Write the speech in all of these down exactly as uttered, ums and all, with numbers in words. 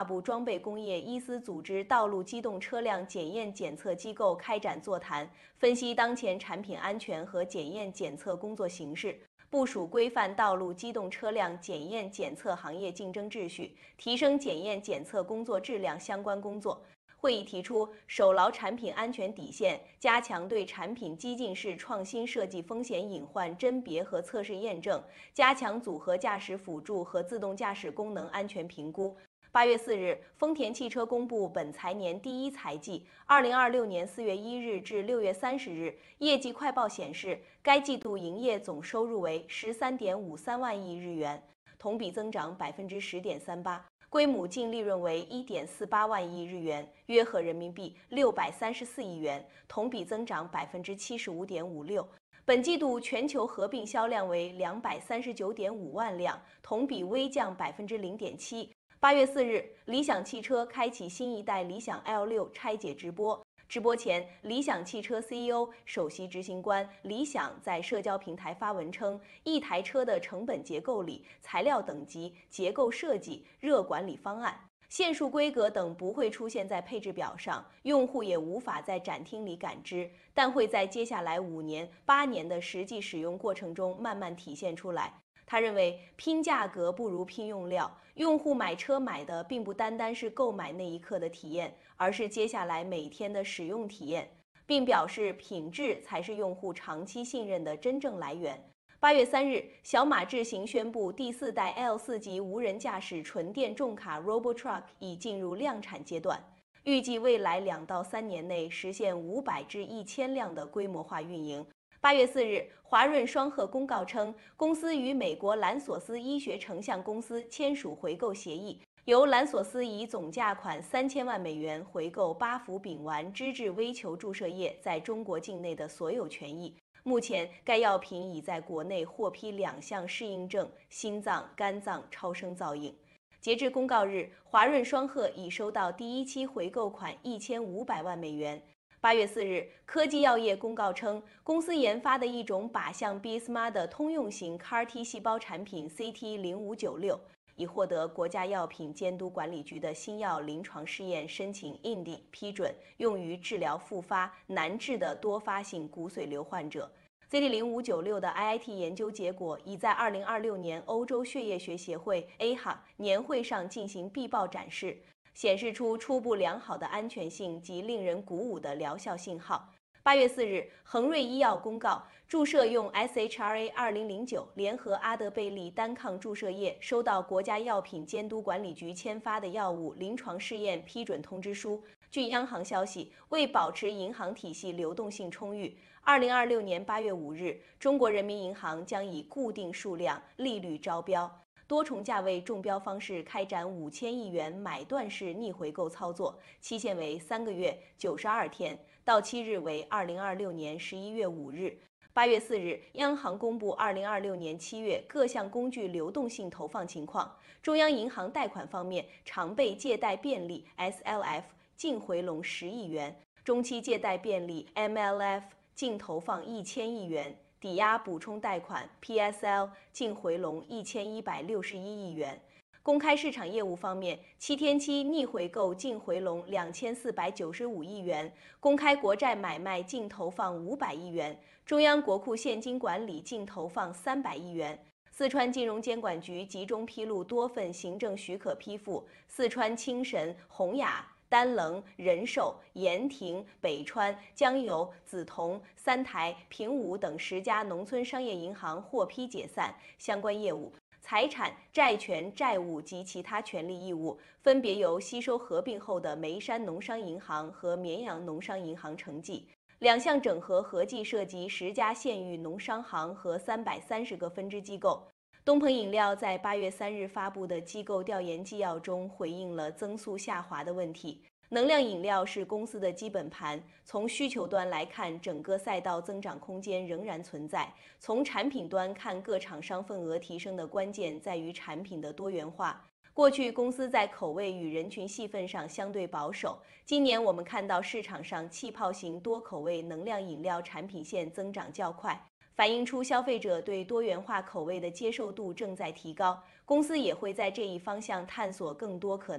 部装备工业伊斯组织道路机动车辆检验检测机构开展座谈，分析当前产品安全和检验检测工作形势，部署规范道路机动车辆检验检测行业竞争秩序，提升检验检测工作质量相关工作。会议提出，守牢产品安全底线，加强对产品激进式创新设计风险隐患甄别和测试验证，加强组合驾驶辅助和自动驾驶功能安全评估。八月四日，丰田汽车公布本财年第一财季，二零二六年四月一日至六月三十日业绩快报显示，该季度营业总收入为十三点五三万亿日元，同比增长百分之十点三八。归母净利润为一点四八万亿日元，约合人民币六百三十四亿元，同比增长百分之七十五点五六。本季度全球合并销量为两百三十九点五万辆，同比微降百分之零点七。八月四日，理想汽车开启新一代理想 L 六拆解直播。直播前，理想汽车 C E O、首席执行官李想在社交平台发文称，一台车的成本结构里、材料等级、结构设计、热管理方案、线束规格等不会出现在配置表上，用户也无法在展厅里感知，但会在接下来五年、八年的实际使用过程中慢慢体现出来。他认为，拼价格不如拼用料，用户买车买的并不单单是购买那一刻的体验，而是接下来每天的使用体验，并表示品质才是用户长期信任的真正来源。八月三日，小马智行宣布，第四代 L 四 级无人驾驶纯电重卡 Robotruck 已进入量产阶段，预计未来两到三年内实现五百至一千辆的规模化运营。八月四日，华润双鹤公告称，公司与美国兰索斯医学成像公司签署回购协议，由兰索斯以总价款三千万美元回购巴福丙烷脂质微球注射液在中国境内的所有权益。目前，该药品已在国内获批两项适应症：心脏、肝脏超声造影。截至公告日，华润双鹤已收到第一期回购款一千五百万美元。八月四日，科技药业公告称，公司研发的一种靶向 B S M A 的通用型 C A R T 细胞产品 C T 零五九六已获得国家药品监督管理局的新药临床试验申请 I N D 批准，用于治疗复发难治的多发性骨髓瘤患者。C T 零五九六的 I I T 研究结果已在二零二六年欧洲血液学协会 A H A 年会上进行必报展示，显示出初步良好的安全性及令人鼓舞的疗效信号。八月四日，恒瑞医药公告，注射用 S H R A 二零零九联合阿德贝利单抗注射液收到国家药品监督管理局签发的药物临床试验批准通知书。据央行消息，为保持银行体系流动性充裕，二零二六年八月五日，中国人民银行将以固定数量利率招标、多重价位中标方式开展五千亿元买断式逆回购操作，期限为三个月九十二天，到期日为二零二六年十一月五日。八月四日，央行公布二零二六年七月各项工具流动性投放情况。中央银行贷款方面，常备借贷便利 S L F 净回笼十亿元，中期借贷便利 M L F 净投放一千亿元，抵押补充贷款 P S L 净回笼一千一百六十一亿元。公开市场业务方面，七天期逆回购净回笼两千四百九十五亿元，公开国债买卖净投放五百亿元，中央国库现金管理净投放三百亿元。四川金融监管局集中披露多份行政许可批复，四川青神、宏雅、丹棱、人寿、盐亭、北川、江油、梓潼、三台、平武等十家农村商业银行获批解散相关业务。财产、债权、债务及其他权利义务分别由吸收合并后的眉山农商银行和绵阳农商银行承继。两项整合合计涉及十家县域农商行和三百三十个分支机构。东鹏饮料在八月三日发布的机构调研纪要中回应了增速下滑的问题。能量饮料是公司的基本盘，从需求端来看，整个赛道增长空间仍然存在。从产品端看，各厂商份额提升的关键在于产品的多元化。过去公司在口味与人群细分上相对保守，今年我们看到市场上气泡型多口味能量饮料产品线增长较快，反映出消费者对多元化口味的接受度正在提高。公司也会在这一方向探索更多可能。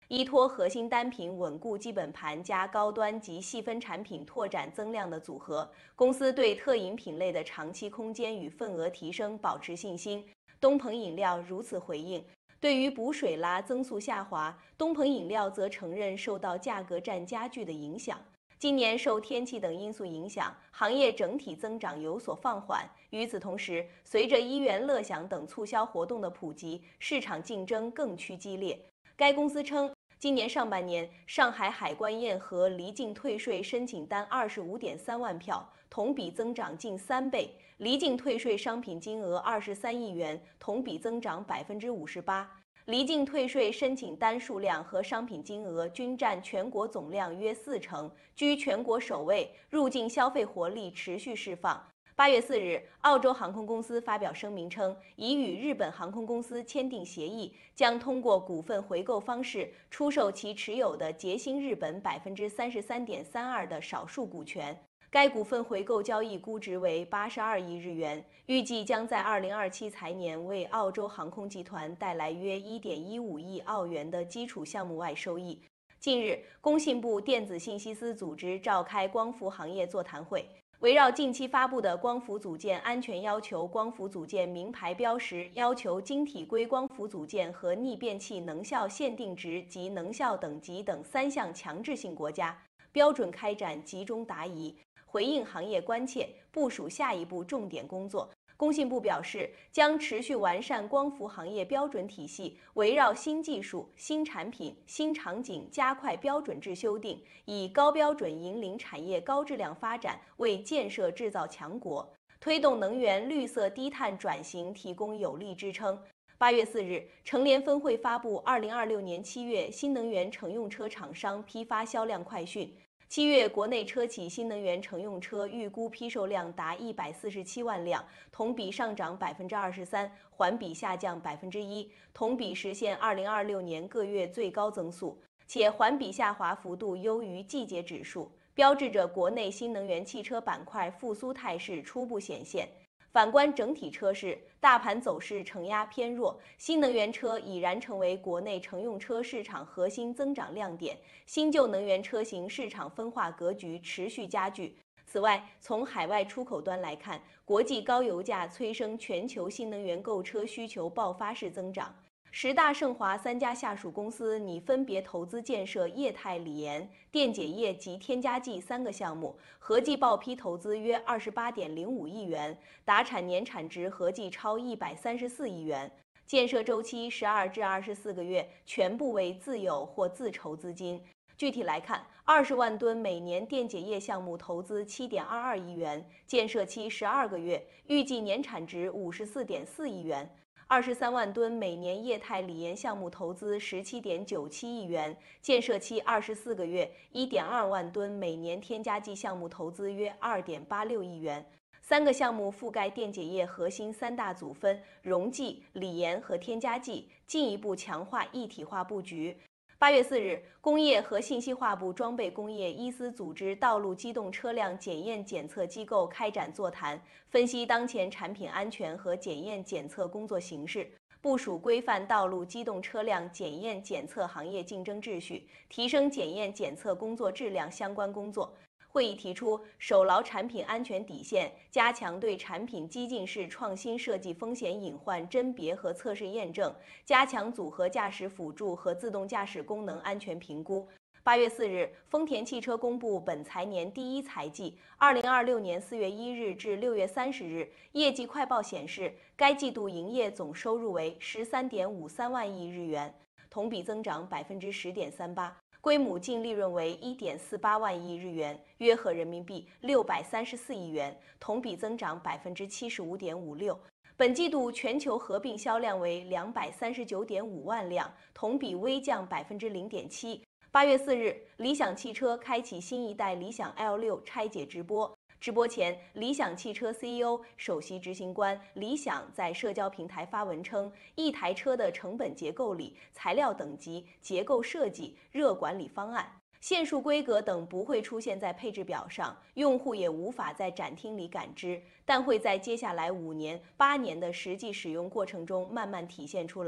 依托核心单品稳固基本盘加高端及细分产品拓展增量的组合，公司对特饮品类的长期空间与份额提升保持信心。东鹏饮料如此回应。对于补水拉增速下滑，东鹏饮料则承认受到价格战加剧的影响。今年受天气等因素影响，行业整体增长有所放缓。与此同时，随着一元乐享等促销活动的普及，市场竞争更趋激烈。该公司称，今年上半年，上海海关验核离境退税申请单二十五点三万票，同比增长近三倍；离境退税商品金额二十三亿元，同比增长百分之五十八。离境退税申请单数量和商品金额均占全国总量约四成，居全国首位。入境消费活力持续释放。八月四日，澳洲航空公司发表声明称，已与日本航空公司签订协议，将通过股份回购方式出售其持有的捷星日本百分之三十三点三二的少数股权。该股份回购交易估值为八十二亿日元，预计将在二零二七财年为澳洲航空集团带来约一点一五亿澳元的基础项目外收益。近日，工信部电子信息司组织召开光伏行业座谈会，围绕近期发布的光伏组件安全要求、光伏组件名牌标识要求、晶体硅光伏组件和逆变器能效限定值及能效等级等三项强制性国家标准开展集中答疑，回应行业关切，部署下一步重点工作。工信部表示，将持续完善光伏行业标准体系，围绕新技术、新产品、新场景加快标准制修订，以高标准引领产业高质量发展，为建设制造强国、推动能源绿色低碳转型提供有力支撑。八月四日，乘联分会发布二零二六年七月新能源乘用车厂商批发销量快讯。七月国内车企新能源乘用车预估批售量达一百四十七万辆，同比上涨百分之二十三，环比下降百分之一，同比实现二零二六年各月最高增速，且环比下滑幅度优于季节指数，标志着国内新能源汽车板块复苏态势初步显现。反观整体车市，大盘走势承压偏弱，新能源车已然成为国内乘用车市场核心增长亮点，新旧能源车型市场分化格局持续加剧。此外，从海外出口端来看，国际高油价催生全球新能源购车需求爆发式增长。十大盛华三家下属公司拟分别投资建设液态锂盐、电解液及添加剂三个项目，合计报批投资约二十八点零五亿元，达产年产值合计超一百三十四亿元，建设周期十二至二十四个月，全部为自有或自筹资金。具体来看，二十万吨每年电解液项目投资七点二二亿元，建设期十二个月，预计年产值五十四点四亿元。二十三万吨每年液态锂盐项目投资十七点九七亿元，建设期二十四个月，一点二万吨每年添加剂项目投资约二点八六亿元。三个项目覆盖电解液核心三大组分：溶剂、锂盐和添加剂，进一步强化一体化布局。八月四日，工业和信息化部装备工业一司组织道路机动车辆检验检测机构开展座谈，分析当前产品安全和检验检测工作形势，部署规范道路机动车辆检验检测行业竞争秩序，提升检验检测工作质量相关工作。会议提出，守牢产品安全底线，加强对产品激进式创新设计风险隐患甄别和测试验证，加强组合驾驶辅助和自动驾驶功能安全评估。八月四日，丰田汽车公布本财年第一财季，二零二六年四月一日至六月三十日业绩快报显示，该季度营业总收入为十三点五三万亿日元，同比增长百分之十点三八。归母净利润为一点四八万亿日元，约合人民币六百三十四亿元，同比增长百分之七十五点五六。本季度全球合并销量为两百三十九点五万辆，同比微降百分之零点七。八月四日，理想汽车开启新一代理想 L 六拆解直播。直播前，理想汽车 C E O、首席执行官李想在社交平台发文称，一台车的成本结构里、材料等级、结构设计、热管理方案、线束规格等不会出现在配置表上，用户也无法在展厅里感知，但会在接下来五年、八年的实际使用过程中慢慢体现出来。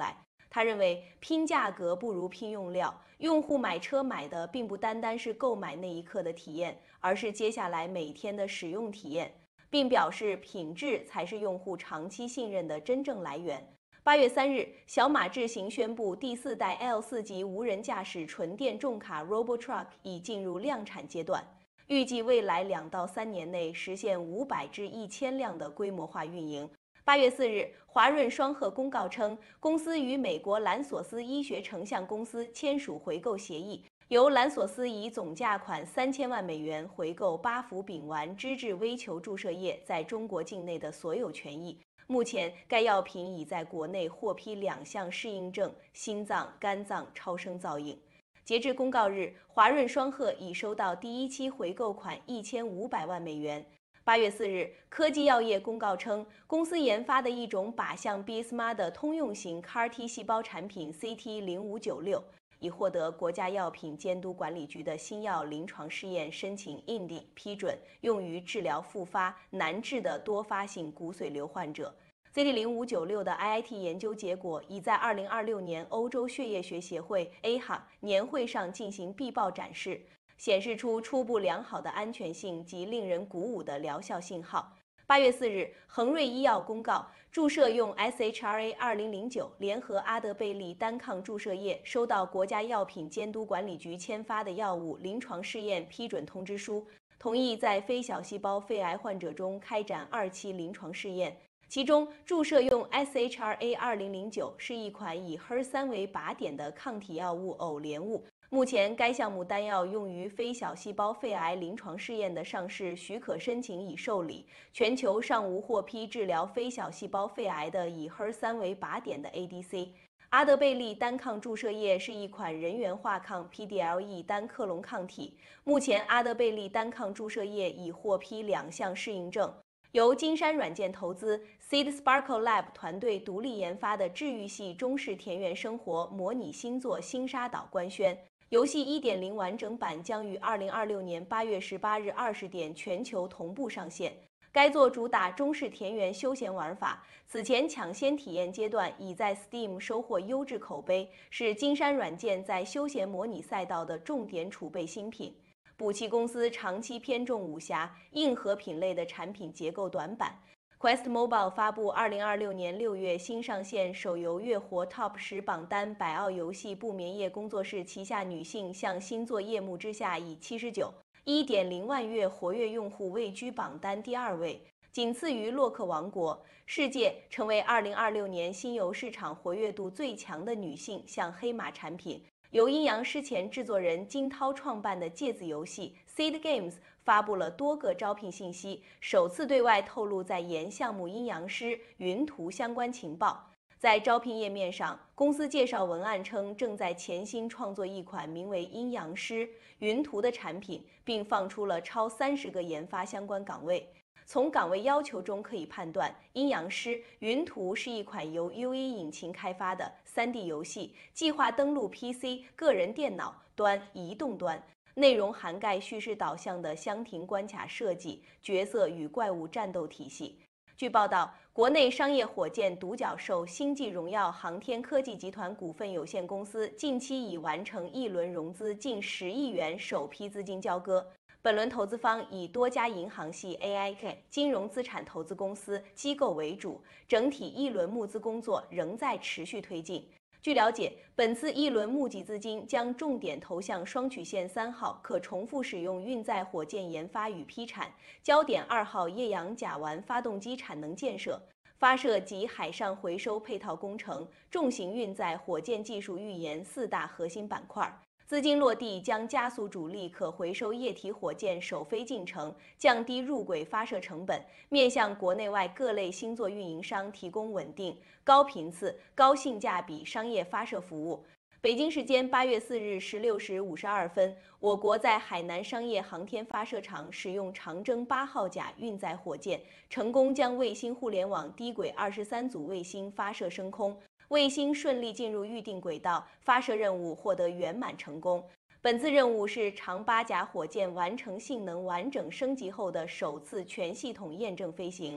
他认为拼价格不如拼用料，用户买车买的并不单单是购买那一刻的体验，而是接下来每天的使用体验，并表示品质才是用户长期信任的真正来源。八月三日，小马智行宣布第四代 L 四 级无人驾驶纯电重卡 Robotruck 已进入量产阶段，预计未来两到三年内实现五百至一千辆的规模化运营。八月四日，华润双鹤公告称，公司与美国兰索斯医学成像公司签署回购协议，由兰索斯以总价款三千万美元回购八氟丙烷脂质微球注射液在中国境内的所有权益。目前，该药品已在国内获批两项适应症：心脏、肝脏超声造影。截至公告日，华润双鹤已收到第一期回购款一千五百万美元。八月四日，科技药业公告称，公司研发的一种靶向 B S M A 的通用型 C A R T 细胞产品 C T 零五九六已获得国家药品监督管理局的新药临床试验申请 I N D 批准，用于治疗复发难治的多发性骨髓瘤患者。C T 零五九六的 I I T 研究结果已在二零二六年欧洲血液学协会 A H A 年会上进行必报展示，显示出初步良好的安全性及令人鼓舞的疗效信号。八月四日，恒瑞医药公告，注射用 S H R A 二零零九联合阿德贝利单抗注射液收到国家药品监督管理局签发的药物临床试验批准通知书，同意在非小细胞肺癌患者中开展二期临床试验。其中，注射用 S H R A 二零零九是一款以 H E R 三 为靶点的抗体药物偶联物。目前，该项目单药用于非小细胞肺癌临床试验的上市许可申请已受理，全球尚无获批治疗非小细胞肺癌的以 H E R 三 为靶点的 A D C。阿德贝利单抗注射液是一款人源化抗 P D L E 单克隆抗体，目前阿德贝利单抗注射液已获批两项适应症。由金山软件投资 Seed Sparkle Lab 团队独立研发的治愈系中式田园生活模拟新作《星沙岛》官宣，游戏 一点零 完整版将于二零二六年八月十八日二十点全球同步上线。该作主打中式田园休闲玩法，此前抢先体验阶段已在 Steam 收获优质口碑，是金山软件在休闲模拟赛道的重点储备新品。补齐公司长期偏重武侠、硬核品类的产品结构短板。Quest Mobile 发布二零二六年六月新上线手游月活 Top 十榜单，百奥游戏不眠夜工作室旗下女性向新作夜幕之下以七十九点一零万月活跃用户位居榜单第二位，仅次于洛克王国。世界成为二零二六年新游市场活跃度最强的女性向黑马产品。由阴阳师前制作人金涛创办的芥子游戏 Seed Games 发布了多个招聘信息，首次对外透露在研项目阴阳师云图相关情报。在招聘页面上，公司介绍文案称正在潜心创作一款名为阴阳师云图的产品，并放出了超三十个研发相关岗位。从岗位要求中可以判断，阴阳师云图是一款由 U E 引擎开发的 三 D 游戏，计划登陆 P C、个人电脑端、移动端，内容涵盖叙事导向的箱庭关卡设计、角色与怪物战斗体系。据报道，国内商业火箭独角兽星际荣耀航天科技集团股份有限公司近期已完成一轮融资近十亿元首批资金交割。本轮投资方以多家银行系 A I K 金融资产投资公司机构为主，整体一轮募资工作仍在持续推进。据了解，本次一轮募集资金将重点投向双曲线三号可重复使用运载火箭研发与批产，焦点二号液氧甲烷发动机产能建设，发射及海上回收配套工程，重型运载火箭技术预研四大核心板块。资金落地将加速主力可回收液体火箭首飞进程，降低入轨发射成本，面向国内外各类星座运营商提供稳定、高频次、高性价比商业发射服务。北京时间八月四日十六时五十二分，我国在海南商业航天发射场使用长征八号甲运载火箭，成功将卫星互联网低轨二十三组卫星发射升空。卫星顺利进入预定轨道，发射任务获得圆满成功。本次任务是长八甲火箭完成性能完整升级后的首次全系统验证飞行。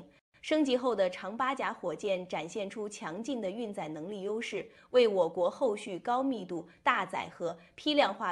升级后的长八甲火箭展现出强劲的运载能力优势，为我国后续高密度、大载荷、批量化